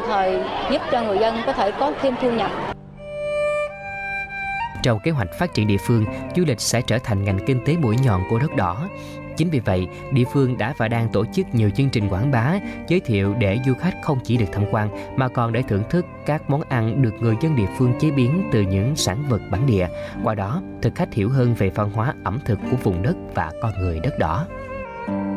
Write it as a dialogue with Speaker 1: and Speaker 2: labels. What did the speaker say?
Speaker 1: thời giúp cho người dân có thể có thêm thu nhập.
Speaker 2: Trong kế hoạch phát triển địa phương, du lịch sẽ trở thành ngành kinh tế mũi nhọn của đất đỏ. Chính vì vậy, địa phương đã và đang tổ chức nhiều chương trình quảng bá, giới thiệu để du khách không chỉ được tham quan mà còn để thưởng thức các món ăn được người dân địa phương chế biến từ những sản vật bản địa. Qua đó, thực khách hiểu hơn về văn hóa ẩm thực của vùng đất và con người đất đỏ.